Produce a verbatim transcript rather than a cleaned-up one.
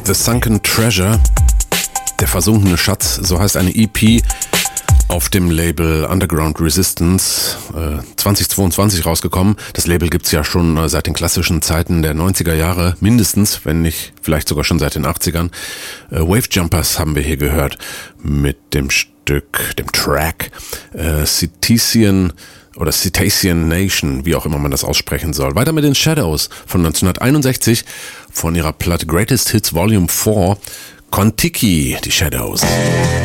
The Sunken Treasure, der versunkene Schatz, so heißt eine E P auf dem Label Underground Resistance, äh, zweitausendzweiundzwanzig rausgekommen. Das Label gibt's ja schon äh, seit den klassischen Zeiten der neunziger Jahre, mindestens, wenn nicht vielleicht sogar schon seit den achtzigern. Äh, Wave Jumpers haben wir hier gehört mit dem Stück, dem Track äh, Cetacean oder Cetacean Nation, wie auch immer man das aussprechen soll. Weiter mit den Shadows von neunzehnhunderteinundsechzig von ihrer Platte Greatest Hits Volume vier, Kon-Tiki, die Shadows.